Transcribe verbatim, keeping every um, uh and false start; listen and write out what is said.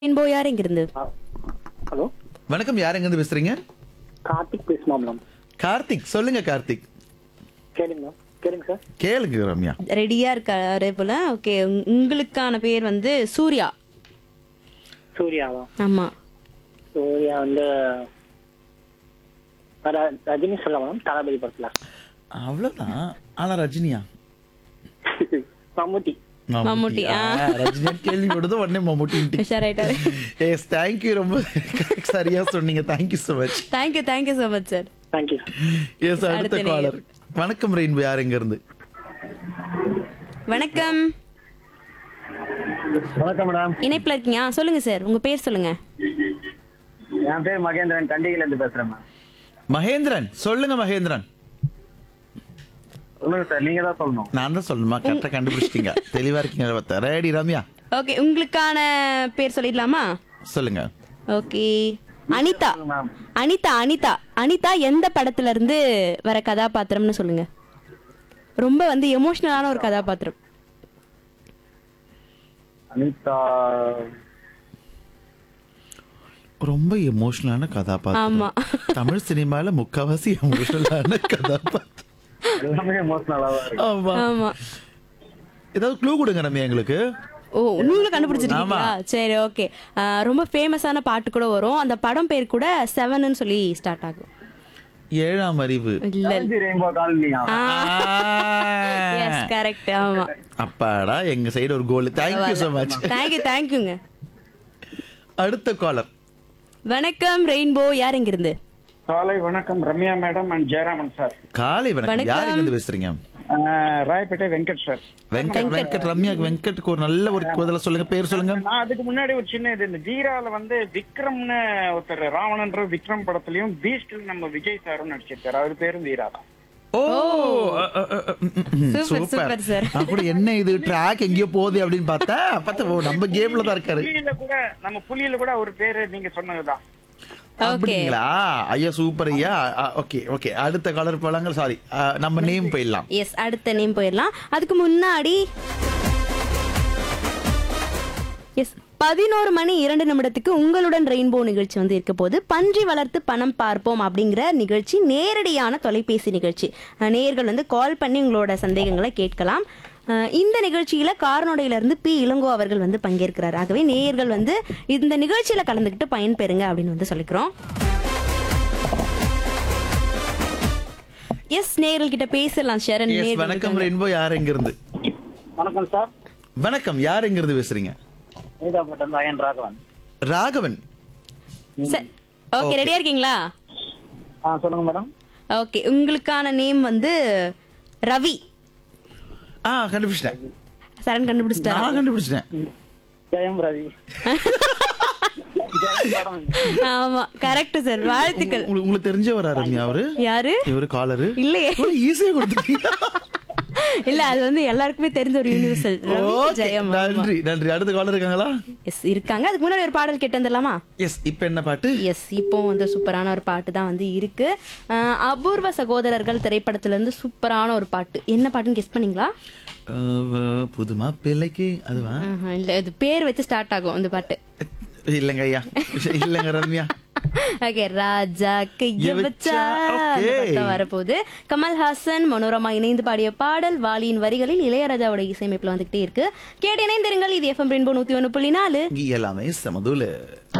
Info யார் இங்கிருந்து? Hello, வணக்கம். யார் எங்க இருந்து பேசுறீங்க? கார்த்திக் பேசுமா மேடம்? கார்த்திக். சொல்லுங்க கார்த்திக். கேளுங்க மேம், கேளுங்க சார். கேளுங்க ரம்யா. ரெடியா இருக்காரு போல. ஓகே, உங்களுக்கான பேர் வந்து சூர்யா. சூர்யாவா? ஆமா. சூர்யா வந்து ர- ரஜினி சொல்ல மேடம், தளபதி படத்துல. அவ்வளவுதான். ஆனா ரஜினியா? மம்முட்டி. மம்முட்டி, ஆ. ஆ, ரஜினி கேள்வி கொடுத்து உடனே மம்முட்டி. உஷாராயிட்டாரு. S, thank you. ரொம்ப சரியா சொன்னீங்க. Thank you so much. Thank you thank you so much sir. Thank you. S, அடுத்த அடுத்த காலர். வணக்கம் ரெயின்போ. யார் எங்க இருந்து? வணக்கம். வணக்கம் மேடம். இணைப்புல இருக்கீங்க? ஆ, சொல்லுங்க சார், உங்க பேர் சொல்லுங்க. என் பேர் மகேந்திரன், கண்டிகையில இருந்து பேசுறேன் மேம். மகேந்திரன். சொல்லுங்க மகேந்திரன். சொல்லுங்க சார், நீங்க தான் சொல்லணும். நான் தான் சொல்லணுமா? கரெக்டா கண்டுபிடிச்சிட்டீங்க. தெளிவா இருக்கீங்க. ரெடி ரம்யா? ஓகே, உங்களுக்கான பேர் சொல்லிடலாமா? சொல்லுங்க. ஓகே, அனிதா. மேம், அனிதா அனிதா அனிதா எந்த படத்துல இருந்து வர கதாபாத்திரம்னு சொல்லுங்க. ரொம்ப வந்து எமோஷனலான ஒரு கதாபாத்திரம். அனிதா ரொம்ப எமோஷனலான கதாபாத்திரம். ஆமா. தமிழ் சினிமால முக்காவாசி எமோஷனலான கதாபாத்திரம். எல்லாமே எமோஷனலா தான் இருக்கு. ஆமா. ஆமா. ஏதாவது க்ளூ கொடுங்க ரம்யா எங்களுக்கு. ஓ, நீங்களும் கண்டுபிடிச்சிருக்கீங்களா? ஆமா. சரி, ஓகே. ரொம்ப ஃபேமஸான பாட்டு கூட வரும். அந்த படம் பேர் கூட செவன்னு சொல்லி ஸ்டார்ட் ஆகும். ஏழாம் அறிவு. இல்ல. காந்தி ரெயின்போ காலனியா? S, correct. ஆமா. அப்பாடா, எங்க சைடு ஒரு கோல். Thank you so much. தேங்க்யூ தேங்க்யூங்க. அடுத்த காலர். வணக்கம் ரெயின்போ. யார் எங்க இருந்து? காலை வணக்கம் Ramya madam and Jayaraman sir. காலை வணக்கம். வணக்கம். யார் எங்க இருந்து பேசுறீங்க? அஹ், ராயப்பேட்டை வெங்கட் சார். வெங்கட். வெங்கட் ரம்யா. வெங்கட்டுக்கு ஒரு நல்ல ஒரு குதல சொல்லுங்க. பேர் சொல்லுங்க. நான் அதுக்கு முன்னாடி ஒரு சின்ன இது, இந்த வீரால வந்து விக்ரம்னு ஒருத்தர், ராவணன்ற விக்ரம் படத்துலயும் பீஸ்ட்ல நம்ம விஜய் சாரும் நடிச்சிருக்காரு. அவர் பேரும் வீரா தான். ஓ, அ, அ, அ, அ, ம், ம், சூப்பர், சூப்பர். Super sir. நான் கூட என்ன இது ட்ராக் எங்கேயோ போகுது அப்படின்னு பார்த்தா பார்த்தா ஓ, நம்ம கேம்ல தான் இருக்காரு. புலியில கூட நம்ம புலியில கூட ஒரு பேரு நீங்க சொன்னதுதான். ஓகே. அப்படிங்களா? ஐயா சூப்பர் ஐயா. Okay okay. அடுத்த காலர் போலாங்க. சாரி, நம்ம நேம் போயிடலாம். எஸ், அடுத்த நேம் போயிடலாம். அதுக்கு முன்னாடி எஸ் பதினோரு மணி இரண்டு நிமிடத்துக்கு உங்களுடன் ரெயின்போ நிகழ்ச்சி வந்து இருக்க போது பன்றி வளர்த்து பணம் பார்ப்போம் அப்படிங்கிற நிகழ்ச்சி நேரடியான தொலைபேசி நிகழ்ச்சி. அஹ், நேயர்கள் வந்து கால் பண்ணி உங்களோட சந்தேகங்களை கேட்கலாம். அஹ், இந்த நிகழ்ச்சியில காரனோடையில இருந்து பி இளங்கோ அவர்கள் வந்து பங்கேற்கிறார். ஆகவே நேயர்கள் வந்து இந்த நிகழ்ச்சியில கலந்துக்கிட்டு பயன்பெறுங்க அப்படின்னு வந்து சொல்லிக்கிறோம். எஸ், நேயர்கள் கிட்ட பேசலாம். ஷரண் எஸ், நேயர்கள் வணக்கம் இருக்காங்க. ரெயின்போ. யார் எங்க இருந்து? வணக்கம் சார். வணக்கம். யார் எங்க இருந்து பேசுறீங்க? நீதாப்பட்டம் தான், என் ராகவன். ராகவன். சரி, ஓகே. Okay. ரெடியா இருக்கீங்களா? ஆ, சொல்லுங்க மேடம். ஓகே, உங்களுக்கான நேம் வந்து ரவி. ஆ, கண்டுபிடிச்சிட்டேன். சரண் கண்டுபிடிச்சிட்டாரா? நான் கண்டுபிடிச்சிட்டேன். ஜெயம் ரவி. ஆமா, கரெக்ட் சார். வாழ்த்துக்கள். உங்களுக்கு உங்களுக்கு தெரிஞ்சவரா ரம்யா அவரு? யாரு? இவரு காலரு. இல்லையே. ஈஸியா கொடுத்துட்டீங்க. இல்ல, அது வந்து எல்லாருக்குமே தெரிஞ்ச ஒரு யூனிவர்சல். ரவி Okay, ஜெயம். நன்றி நன்றி. அடுத்த காலர் இருக்காங்களா? எஸ், இருக்காங்க. அதுக்கு முன்னாடி ஒரு பாடல் கேட்டு வந்துடலாமா? எஸ். இப்ப என்ன பாட்டு? எஸ், இப்போ வந்து சூப்பரான ஒரு பாட்டு தான் வந்து இருக்கு. அஹ், அபூர்வ சகோதரர்கள் திரைப்படத்துல இருந்து சூப்பரான ஒரு பாட்டு. என்ன பாட்டுன்னு கெஸ் பண்ணீங்களா? அஹ், புதுமா பிள்ளைக்கு அதுவா? ஆஹா, இல்ல, இது பேர் வச்சு ஸ்டார்ட் ஆகும் அந்த பாட்டு. இல்லங்க ஐயா, இல்லங்க ரம்யா. ஓகே, ராஜா கைய வச்சா Okay. வரப்போகுது. கமல்ஹாசன் மனோரமா இணைந்து பாடிய பாடல் வாலியின் வரிகளில் இளையராஜாவோட இசையமைப்புல வந்துகிட்டே இருக்கு. கேட்டு இணைந்திருங்கள். இது எஃப்எம் ரெயின்போ நூத்தி ஒண்ணு புள்ளி நாலு. இங்க எல்லாமே சமதுல.